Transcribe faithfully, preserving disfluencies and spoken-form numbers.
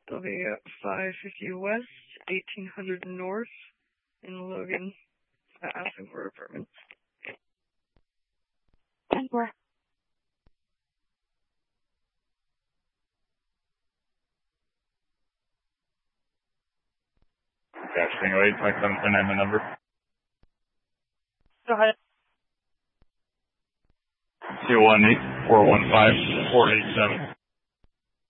They'll be at five fifty West, eighteen hundred North, in Logan, at Aspen Court Apartments. And where? Dash Tango eight, five seven seven nine, my number. Go ahead. two one eight, four one five, four eight seven.